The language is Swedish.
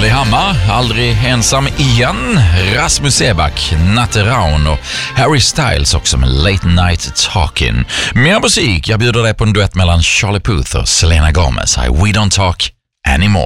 Molly Hammar, Aldrig ensam igen, Rasmus Seback, Natteraun och Harry Styles också med Late Night Talking. Mer musik, jag bjuder dig på en duett mellan Charlie Puth och Selena Gomez. We don't talk anymore.